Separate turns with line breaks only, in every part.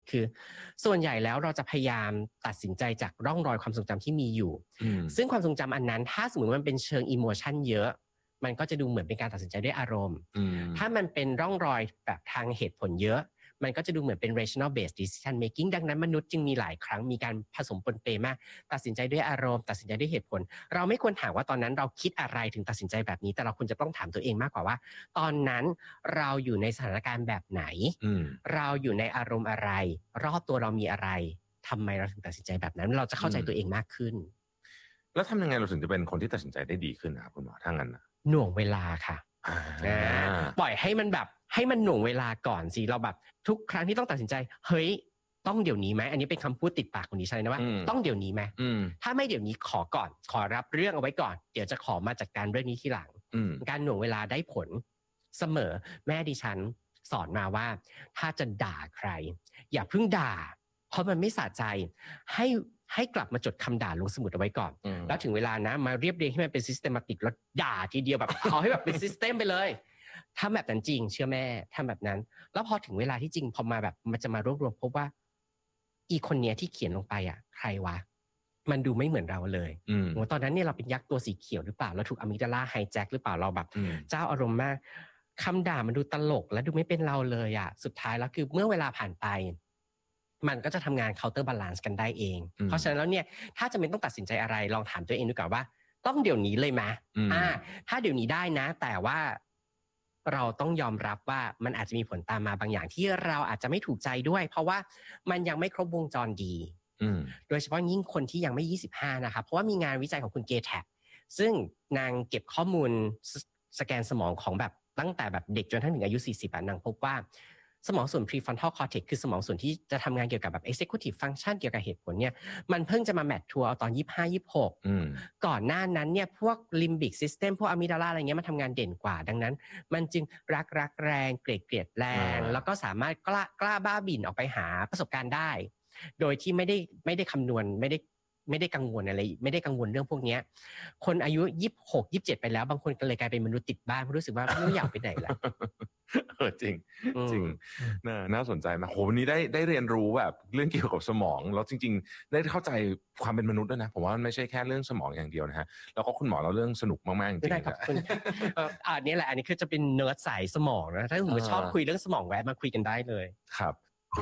คือส่วนใหญ่แล้วเราจะพยายามตัดสินใจจากร่องรอยความทรงจำที่มีอยู่ซึ่งความทรงจำอันนั้นถ้าสมมติว่ามันเป็นเชิงอิโมชันเยอะมันก็จะดูเหมือนเป็นการตัดสินใจด้วยอารมณ์ถ้ามันเป็นร่องรอยแบบทางเหตุผลเยอะมันก็จะดูเหมือนเป็น rational based decision making ดังนั้นมนุษย์จึงมีหลายครั้งมีการผสมปนเปมากตัดสินใจด้วยอารมณ์ตัดสินใจด้วยเหตุผลเราไม่ควรถามว่าตอนนั้นเราคิดอะไรถึงตัดสินใจแบบนี้แต่เราควรจะต้องถามตัวเองมากกว่าว่าตอนนั้นเราอยู่ในสถานการณ์แบบไหนเราอยู่ในอารมณ์อะไรรอบตัวเรามีอะไรทำไมเราถึงตัดสินใจแบบนั้นเราจะเข้าใจตัวเองมากขึ้น
แล้วทำยังไงเราถึงจะเป็นคนที่ตัดสินใจได้ดีขึ้นนะครับคุณหมอถ้างั้นนะ
หน่วงเวลาค่ะปล่อยให้มันแบบให้มันหน่วงเวลาก่อนสิเราแบบทุกครั้งที่ต้องตัดสินใจเฮ้ยต้องเดี๋ยวนี้ไหมอันนี้เป็นคำพูดติดปากของดิฉันนะว่าต้องเดี๋ยวนี้ไหมถ้าไม่เดี๋ยวนี้ขอก่อนขอรับเรื่องเอาไว้ก่อนเดี๋ยวจะขอมาจัดการเรื่องนี้ทีหลังการหน่วงเวลาได้ผลเสมอแม่ดิฉันสอนมาว่าถ้าจะด่าใครอย่าเพิ่งด่าเพราะมันไม่สะใจให้กลับมาจดคำด่าลงสมุดเอาไว้ก่อนแล้วถึงเวลานะมาเรียบเรียงให้มันเป็น systematic แล้วด่าทีเดียวแบบเอาให้แบบเป็น system ไปเลยทำแบบนั้นจริงเชื่อแม่ทำแบบนั้นแล้วพอถึงเวลาที่จริงพอมาแบบมันจะมารวบรวมพบว่าอีคนเนี้ยที่เขียนลงไปอ่ะใครวะมันดูไม่เหมือนเราเลยโอ้ตอนนั้นเนี่ยเราเป็นยักษ์ตัวสีเขียวหรือเปล่าเราถูกอะมิกดาลาไฮแจ็คหรือเปล่าเราแบบเจ้าอารมณ์มากคำด่ามันดูตลกและดูไม่เป็นเราเลยอ่ะสุดท้ายแล้วคือเมื่อเวลาผ่านไปมันก็จะทำงาน counter balance กันได้เองเพราะฉะนั้นแล้วเนี่ยถ้าจะเป็นต้องตัดสินใจอะไรลองถามตัวเองดูก่อนว่าต้องเดี๋ยวนี้เลยไหมถ้าเดี๋ยวนี้ได้นะแต่ว่าเราต้องยอมรับว่ามันอาจจะมีผลตามมาบางอย่างที่เราอาจจะไม่ถูกใจด้วยเพราะว่ามันยังไม่ครบวงจรดีโดยเฉพาะยิ่งคนที่ยังไม่25นะครับเพราะว่ามีงานวิจัยของคุณเกแท็กซึ่งนางเก็บข้อมูลสแกนสมองของแบบตั้งแต่แบบเด็กจนถึงอายุ40นางพบว่าสมองส่วน prefrontal cortex คือสมองส่วนที่จะทำงานเกี่ยวกับแบบ executive function เกี่ยวกับเหตุผลเนี่ยมันเพิ่งจะมาแมททัวร์เอาตอน25-26ก่อนหน้านั้นเนี่ยพวก limbic system พวกอะมิกดาลาอะไรเงี้ยมันทำงานเด่นกว่าดังนั้นมันจึงรักแรงเกลียดแรงแล้วก็สามารถกล้าบ้าบิ่นออกไปหาประสบการณ์ได้โดยที่ไม่ได้คำนวณไม่ได้กังวลอะไรไม่ได้กังวลเรื่องพวกนี้คนอายุ26-27ไปแล้วบางคนก็เลยกลายเป็นมนุษย์ติดบ้านเพราะรู้สึกว่าไม่อยากไปไหนแล้ว
จริงจริงน่าสนใจมากโหวันนี้ได้เรียนรู้แบบเรื่องเกี่ยวกับสมองแล้วจริงๆได้เข้าใจความเป็นมนุษย์ด้วยนะผมว่ามันไม่ใช่แค่เรื่องสมองอย่างเดียวนะฮะแล้วก็คุณหมอเราเรื่องสนุกมากๆจริงๆ
ครับคุณอันนี้แหละอันนี้คือจะเป็นเนิร์ดสายสมองนะถ้าคุณชอบคุยเรื่องสมองแวะมาคุยกันได้เลย
ครับ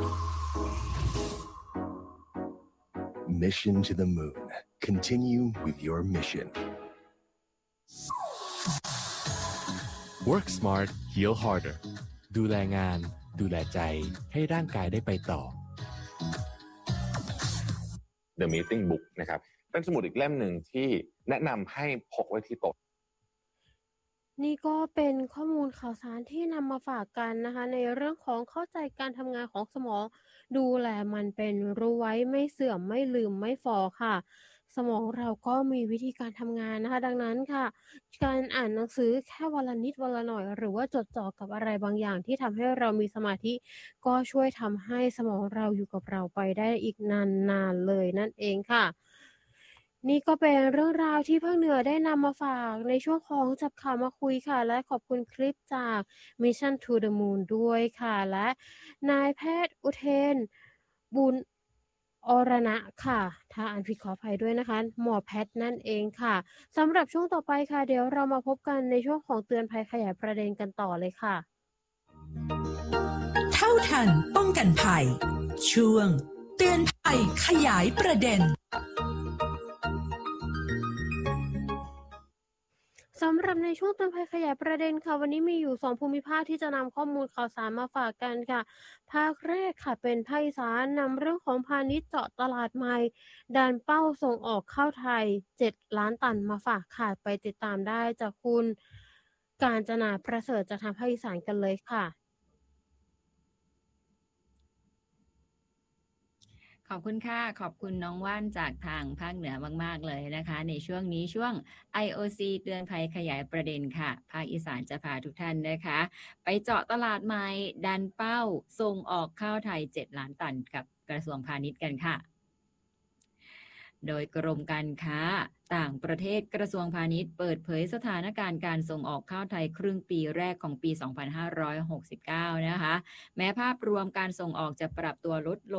Mission to the moon. Continue with your mission.
Work smart, heal harder. ดูแลงานดูแลใจให้ร่างกายได้ไปต่อ
The Meeting Book นะครับเป็นสมุดอีกเล่มหนึ่งที่แนะนำให้พกไว้ที่โต๊ะ
นี่ก็เป็นข้อมูลข่าวสารที่นำมาฝากกันนะคะในเรื่องของเข้าใจการทำงานของสมองดูแลมันเป็นรู้ไว้ไม่เสื่อมไม่ลืมไม่ฝ่อค่ะสมองเราก็มีวิธีการทำงานนะคะดังนั้นค่ะการอ่านหนังสือแค่วันละนิดวันละหน่อยหรือว่าจดจ่อกับอะไรบางอย่างที่ทำให้เรามีสมาธิก็ช่วยทำให้สมองเราอยู่กับเราไปได้อีกนานๆเลยนั่นเองค่ะนี่ก็เป็นเรื่องราวที่ภาคเหนือได้นำมาฝากในช่วงของจับข่าวมาคุยค่ะและขอบคุณคลิปจาก Mission to the Moon ด้วยค่ะและนายแพทย์อุเทนบุญอรณะค่ะถ้าอ่านผิดขออภัยด้วยนะคะหมอแพทย์นั่นเองค่ะสำหรับช่วงต่อไปค่ะเดี๋ยวเรามาพบกันในช่วงของเตือนภัยขยายประเด็นกันต่อเลยค่ะ
เท่าทันป้องกันภัยช่วงเตือนภัยขยายประเด็น
สำหรับในช่วงเตือนภัยขยายประเด็นค่ะวันนี้มีอยู่2ภูมิภาคที่จะนำข้อมูลข่าวสารมาฝากกันค่ะภาคแรกค่ะเป็นภาคอีสานนำเรื่องของพาณิชย์เจาะตลาดใหม่ดันเป้าส่งออกข้าวไทย7 ล้านตันมาฝากค่ะไปติดตามได้จากคุณกาญจนาประเสริฐจากทางภาคอีสานกันเลยค่ะ
ขอบคุณค่ะขอบคุณน้องว่านจากทางภาคเหนือมากๆเลยนะคะในช่วงนี้ช่วง IOC เตือนภัยขยายประเด็นค่ะภาคอีสานจะพาทุกท่านนะคะไปเจาะตลาดใหม่ดันเป้าส่งออกข้าวไทย7 ล้านตันกับกระทรวงพาณิชย์กันค่ะโดยกรมการค้าต่างประเทศกระทรวงพาณิชย์เปิดเผยสถานการณ์การส่งออกข้าวไทยครึ่งปีแรกของปี 2569 นะคะแม้ภาพรวมการส่งออกจะปรับตัวลดลง